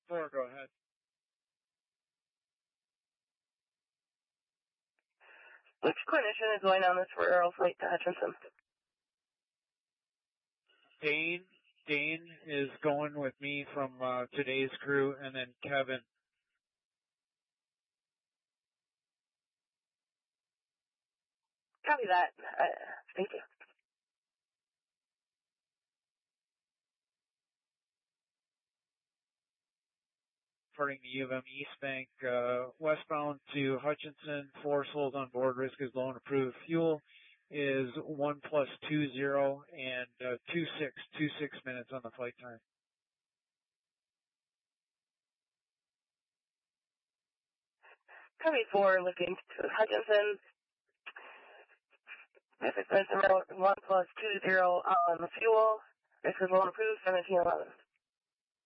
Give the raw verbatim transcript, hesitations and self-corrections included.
Four, go ahead. Which clinician is going on this referral flight to Hutchinson? Dane. Dane is going with me from uh, today's crew, and then Kevin. Copy that. Uh, thank you. Reporting to U of M East Bank, uh, westbound to Hutchinson, four souls on board, risk is low and approved. Fuel is one plus two zero and uh, two six, two six minutes on the flight time. Copy four, looking to Hutchinson. Pacific Center one plus two zero on the fuel. Risk is low and approved, seventeen eleven.